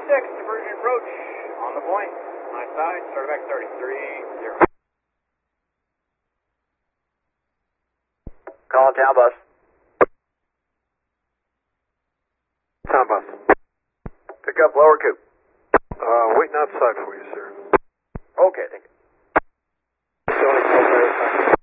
divergent approach on the point. My side, start back 33, 0. Calling town bus. Town bus. Pick up lower coop. Waiting outside for you, sir. Okay, thank you.